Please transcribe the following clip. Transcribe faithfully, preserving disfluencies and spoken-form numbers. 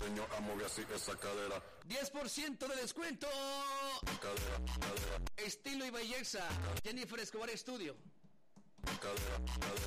enseño a mover así esa cadera. diez por ciento de descuento. Cadera, cadera. Estilo y belleza. Jennifer Escobar Estudio. Cadera, cadera.